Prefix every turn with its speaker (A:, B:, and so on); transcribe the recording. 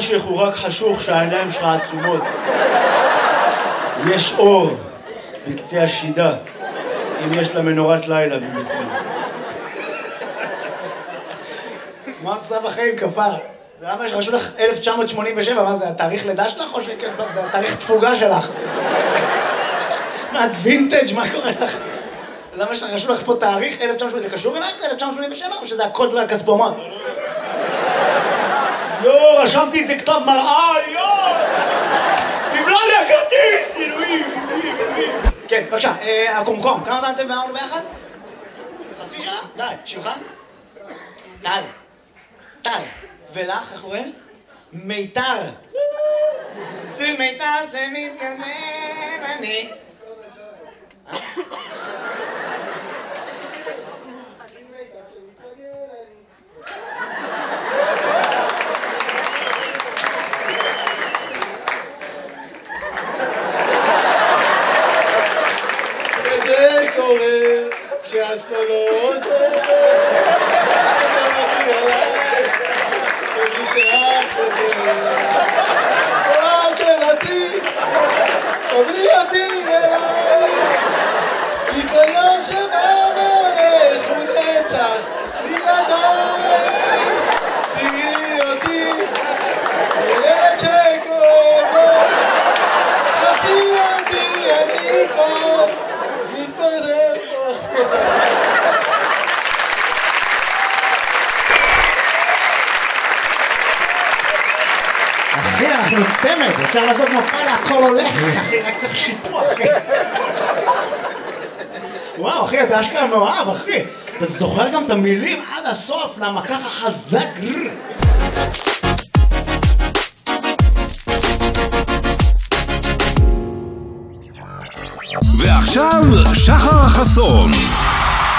A: החושך הוא רק חשוך שהעיניים שלך עצומות. יש אור בקצה השידה, אם יש לה מנורת לילה במיוחד.
B: מה עושה בחיים, כפר? למה רשום לך 1987? מה זה, התאריך לידה שלך או שכן? זה התאריך תפוגה שלך. מה, את וינטג'? מה קורה לך? למה רשום לך פה תאריך 1987? זה קשור אלייך ל-1987 או שזה הקוד לכספומט?
A: יואו, רשמתי את זה כתב מראה, יואו! תבלע לי הכרטיס, אלוהים!
B: כן, בבקשה, הקומקום, כמה זמן אתם אמרנו ביחד? חצי שנה? די, שמך? טל. טל. ולך, איך קוראים? מיתר. זה מיתר שמתגנן אני.
C: וזה קורה כשאת פה לא עוזרת, אתה מגיע אליי, ומי שאת חוזרת, אל תבטי, תבלי אותי אליי, כי כל יום שבא והולך הוא נצח בלעדיי, תראי אותי, ילד שכואב לו, חכי אותי, אני פה, מתפזר פה.
B: אחי, אנחנו צמד, אפשר לעשות מופע להכל הולך, אחי, רק צריך שיפוע, אחי. וואו, אחי, אתה אשכרה מאוהב, אחי. אתה זוכר גם את המילים עד הסוף, למה ככה חזק.
D: ועכשיו שחר חסון.